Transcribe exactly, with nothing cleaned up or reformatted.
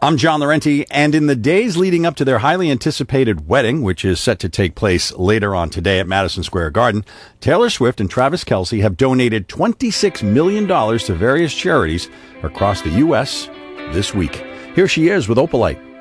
I'm John Laurenti, and in the days leading up to their highly anticipated wedding, which is set to take place later on today at Madison Square Garden, Taylor Swift and Travis Kelce have donated twenty-six million dollars to various charities across the U S this week. Here she is with Opalite.